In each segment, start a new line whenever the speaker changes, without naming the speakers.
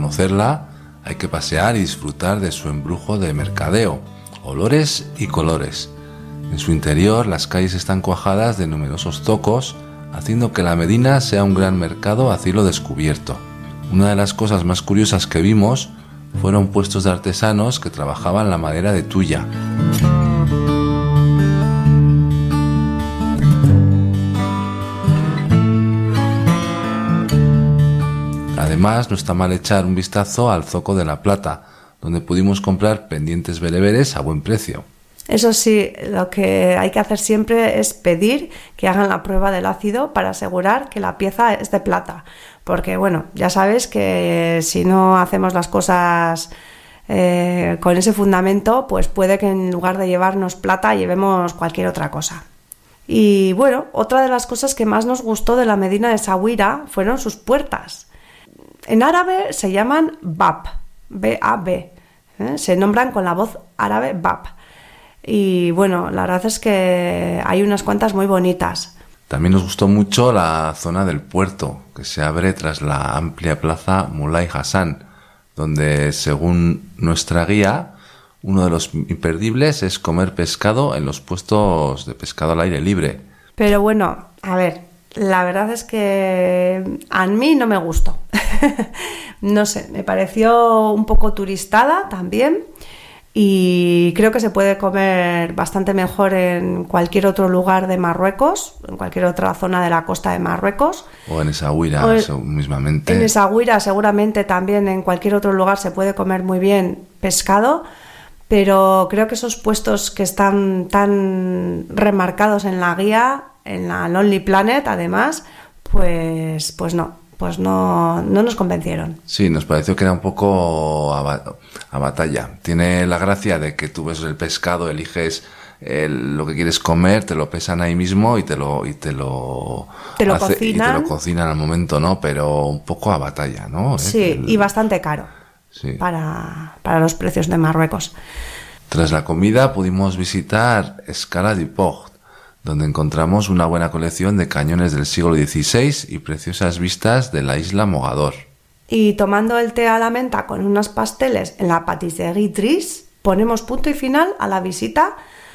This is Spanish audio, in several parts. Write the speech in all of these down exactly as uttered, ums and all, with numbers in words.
conocerla hay que pasear y disfrutar de su embrujo de mercadeo, olores y colores. En su interior las calles están cuajadas de numerosos zocos, haciendo que la Medina sea un gran mercado a cielo descubierto. Una de las cosas más curiosas que vimos fueron puestos de artesanos que trabajaban la madera de tuya. Además, no está mal echar un vistazo al Zoco de la Plata, donde pudimos comprar pendientes bereberes a buen precio.
Eso sí, lo que hay que hacer siempre es pedir que hagan la prueba del ácido para asegurar que la pieza es de plata. Porque, bueno, ya sabes que si no hacemos las cosas eh, con ese fundamento, pues puede que en lugar de llevarnos plata llevemos cualquier otra cosa. Y bueno, otra de las cosas que más nos gustó de la Medina de Essaouira fueron sus puertas. En árabe se llaman bab, B A B, ¿eh? Se nombran con la voz árabe bab. Y bueno, la verdad es que hay unas cuantas muy bonitas.
También nos gustó mucho la zona del puerto, que se abre tras la amplia plaza Mulay Hassan, donde, según nuestra guía, uno de los imperdibles es comer pescado en los puestos de pescado al aire libre.
Pero bueno, a ver, la verdad es que a mí no me gustó. No sé, me pareció un poco turistada también. Y creo que se puede comer bastante mejor en cualquier otro lugar de Marruecos, en cualquier otra zona de la costa de Marruecos.
O en Essaouira, mismamente.
En Essaouira seguramente también en cualquier otro lugar se puede comer muy bien pescado, pero creo que esos puestos que están tan remarcados en la guía, en la Lonely Planet además, pues, pues no. pues no, no nos convencieron.
Sí, nos pareció que era un poco a, a batalla. Tiene la gracia de que tú ves el pescado, eliges el, lo que quieres comer, te lo pesan ahí mismo y te lo y te lo,
te lo
hace,
cocinan.
Y te lo cocinan al momento, ¿no? Pero un poco a batalla, ¿no?
Sí,
¿Eh? El,
y bastante caro.
Sí.
Para, para los precios de Marruecos.
Tras la comida pudimos visitar Escala du Port, donde encontramos una buena colección de cañones del siglo dieciséis y preciosas vistas de la isla Mogador.
Y tomando el té a la menta con unos pasteles en la Patisserie Driss, ponemos punto y final a la visita,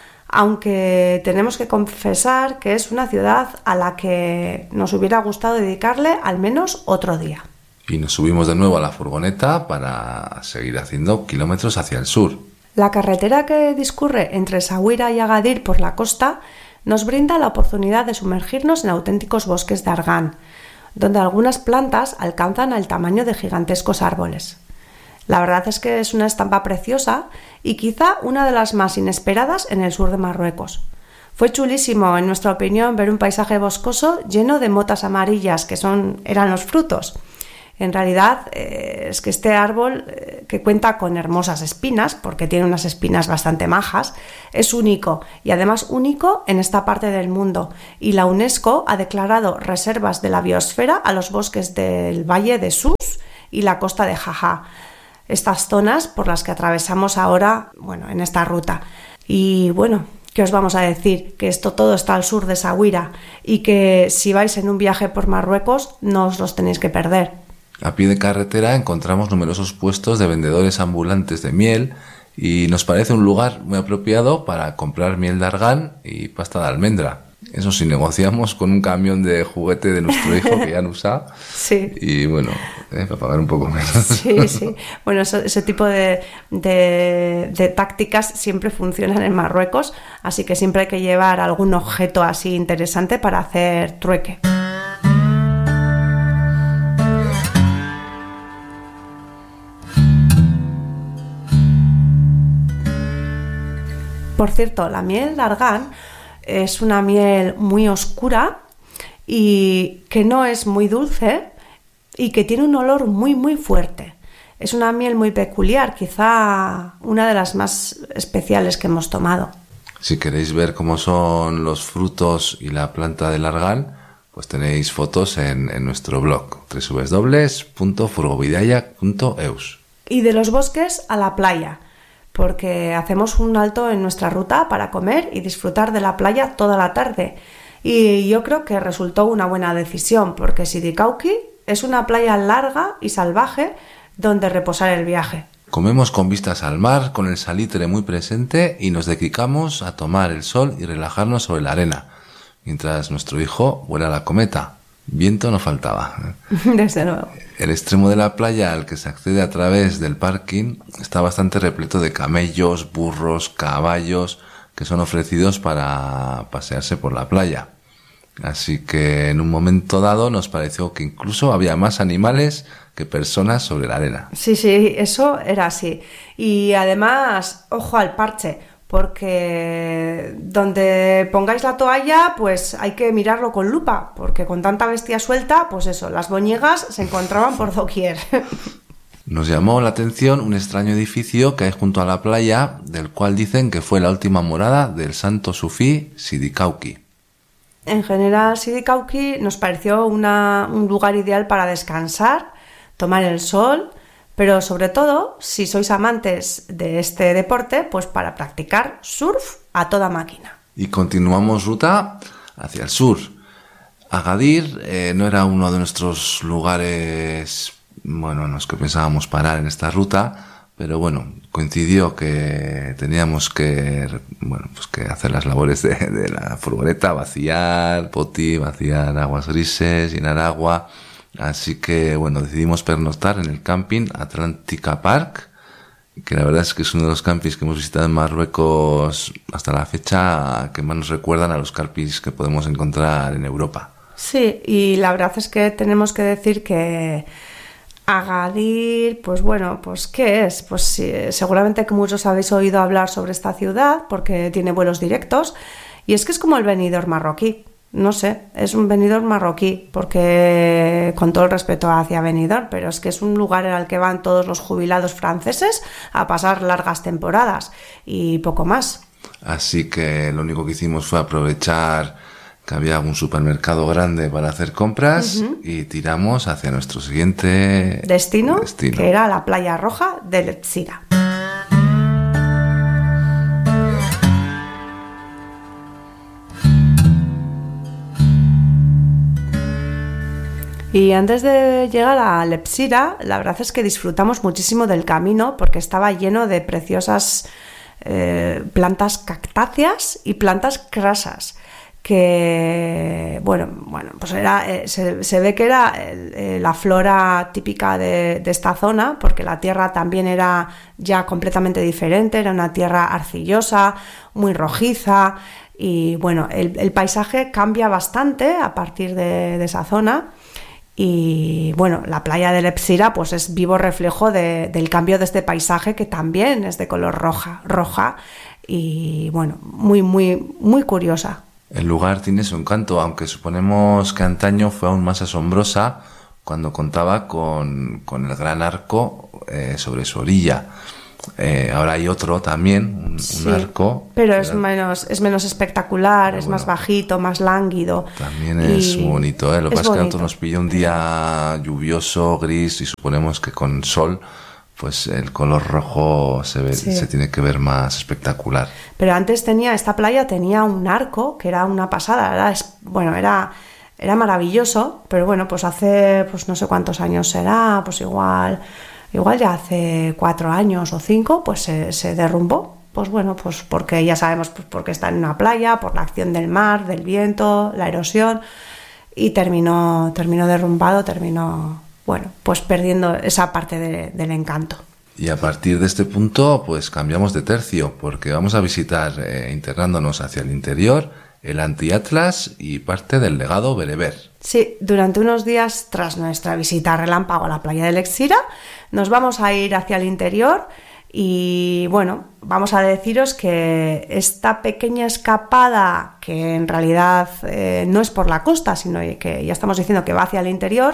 aunque tenemos que confesar que es una ciudad a la que nos hubiera gustado dedicarle al menos otro día.
Y nos subimos de nuevo a la furgoneta para seguir haciendo kilómetros hacia el sur.
La carretera que discurre entre Essaouira y Agadir por la costa nos brinda la oportunidad de sumergirnos en auténticos bosques de argán, donde algunas plantas alcanzan el tamaño de gigantescos árboles. La verdad es que es una estampa preciosa y quizá una de las más inesperadas en el sur de Marruecos. Fue chulísimo, en nuestra opinión, ver un paisaje boscoso lleno de motas amarillas, que son, eran los frutos. En realidad eh, es que este árbol, eh, que cuenta con hermosas espinas, porque tiene unas espinas bastante majas, es único y además único en esta parte del mundo. Y la UNESCO ha declarado reservas de la biosfera a los bosques del Valle de Sus y la costa de Jaja, estas zonas por las que atravesamos ahora, bueno, en esta ruta. Y bueno, ¿qué os vamos a decir? Que esto todo está al sur de Essaouira y que si vais en un viaje por Marruecos no os los tenéis que perder.
A pie de carretera encontramos numerosos puestos de vendedores ambulantes de miel y nos parece un lugar muy apropiado para comprar miel de argán y pasta de almendra. Eso sí, negociamos con un camión de juguete de nuestro hijo que ya no usa.
Sí.
Y bueno, eh, para pagar un poco menos.
Sí, sí. Bueno, eso, ese tipo de, de, de tácticas siempre funcionan en Marruecos, así que siempre hay que llevar algún objeto así interesante para hacer trueque. Por cierto, la miel de argán es una miel muy oscura y que no es muy dulce y que tiene un olor muy muy fuerte. Es una miel muy peculiar, quizá una de las más especiales que hemos tomado.
Si queréis ver cómo son los frutos y la planta del argán, pues tenéis fotos en, en nuestro blog doble u doble u doble u punto furgovidaya punto e u s.
Y de los bosques a la playa, porque hacemos un alto en nuestra ruta para comer y disfrutar de la playa toda la tarde. Y yo creo que resultó una buena decisión, porque Sidi Kouki es una playa larga y salvaje donde reposar el viaje.
Comemos con vistas al mar, con el salitre muy presente y nos dedicamos a tomar el sol y relajarnos sobre la arena, mientras nuestro hijo vuela la cometa. Viento no faltaba.
Desde luego.
El extremo de la playa al que se accede a través del parking está bastante repleto de camellos, burros, caballos que son ofrecidos para pasearse por la playa. Así que en un momento dado nos pareció que incluso había más animales que personas sobre la arena.
Sí, sí, eso era así. Y además, ojo al parche, porque donde pongáis la toalla, pues hay que mirarlo con lupa, porque con tanta bestia suelta, pues eso, las boñigas se encontraban por doquier.
Nos llamó la atención un extraño edificio que hay junto a la playa, del cual dicen que fue la última morada del santo sufí Sidi Kauki.
En general, Sidi Kauki nos pareció una, un lugar ideal para descansar, tomar el sol, pero sobre todo, si sois amantes de este deporte, pues para practicar surf a toda máquina.
Y continuamos ruta hacia el sur. Agadir eh, no era uno de nuestros lugares, bueno, en los que pensábamos parar en esta ruta, pero bueno, coincidió que teníamos que, bueno, pues que hacer las labores de, de la furgoneta, vaciar poti, vaciar aguas grises, llenar agua. Así que, bueno, decidimos pernoctar en el camping Atlántica Park, que la verdad es que es uno de los campings que hemos visitado en Marruecos hasta la fecha que más nos recuerdan a los campings que podemos encontrar en Europa.
Sí, y la verdad es que tenemos que decir que Agadir, pues bueno, pues ¿qué es? Pues sí, seguramente que muchos habéis oído hablar sobre esta ciudad porque tiene vuelos directos y es que es como el Benidorm marroquí. No sé, es un Benidorm marroquí, porque con todo el respeto hacia Benidorm, pero es que es un lugar al que van todos los jubilados franceses a pasar largas temporadas y poco más.
Así que lo único que hicimos fue aprovechar que había un supermercado grande para hacer compras uh-huh. y tiramos hacia nuestro siguiente
destino,
destino,
que era la playa roja de Letsira. Y antes de llegar a Lepsira, la verdad es que disfrutamos muchísimo del camino porque estaba lleno de preciosas eh, plantas cactáceas y plantas crasas que, bueno, bueno pues era, eh, se, se ve que era eh, la flora típica de, de esta zona, porque la tierra también era ya completamente diferente, era una tierra arcillosa, muy rojiza y bueno, el, el paisaje cambia bastante a partir de, de esa zona. Y bueno, la playa de Lepsira pues es vivo reflejo de, del cambio de este paisaje que también es de color roja, roja y bueno, muy, muy, muy curiosa.
El lugar tiene su encanto, aunque suponemos que antaño fue aún más asombrosa cuando contaba con, con el gran arco eh, sobre su orilla. Eh, ahora hay otro también, un,
sí,
un arco.
Pero es menos, es menos espectacular, es bueno, más bajito, más lánguido.
También es muy bonito, ¿eh? Lo que pasa es que a nosotros nos pilló un día lluvioso, gris, y suponemos que con sol, pues el color rojo se ve, sí. se tiene que ver más espectacular.
Pero antes tenía, esta playa tenía un arco que era una pasada, era, bueno, era, era maravilloso, pero bueno, pues hace, pues no sé cuántos años será, pues igual... Igual ya hace cuatro años o cinco, pues se, se derrumbó. Pues bueno, pues porque ya sabemos, pues porque está en una playa, por la acción del mar, del viento, la erosión, y terminó, terminó derrumbado, terminó, bueno, pues perdiendo esa parte de, del encanto.
Y a partir de este punto, pues cambiamos de tercio, porque vamos a visitar, eh, internándonos hacia el interior, el Anti-Atlas y parte del legado bereber.
Sí, durante unos días tras nuestra visita relámpago a la playa de Letsira, nos vamos a ir hacia el interior y bueno, vamos a deciros que esta pequeña escapada, que en realidad eh, no es por la costa, sino que ya estamos diciendo que va hacia el interior,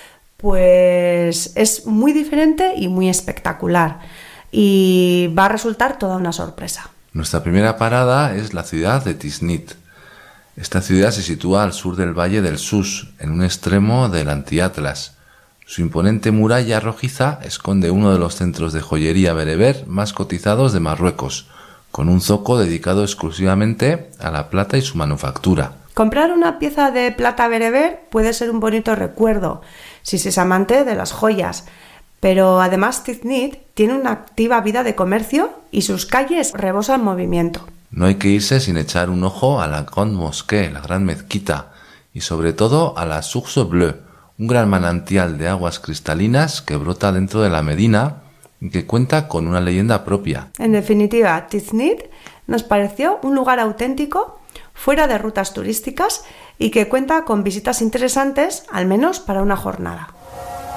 pues es muy diferente y muy espectacular y va a resultar toda una sorpresa.
Nuestra primera parada es la ciudad de Tiznit. Esta ciudad se sitúa al sur del valle del Sus, en un extremo del Anti-Atlas. Su imponente muralla rojiza esconde uno de los centros de joyería bereber más cotizados de Marruecos, con un zoco dedicado exclusivamente a la plata y su manufactura.
Comprar una pieza de plata bereber puede ser un bonito recuerdo, si se es amante de las joyas, Pero además Tiznit tiene una activa vida de comercio y sus calles rebosan movimiento.
No hay que irse sin echar un ojo a la Grande Mosquée, la gran mezquita, y sobre todo a la Source Bleue, un gran manantial de aguas cristalinas que brota dentro de la Medina y que cuenta con una leyenda propia.
En definitiva, Tiznit nos pareció un lugar auténtico, fuera de rutas turísticas y que cuenta con visitas interesantes, al menos para una jornada.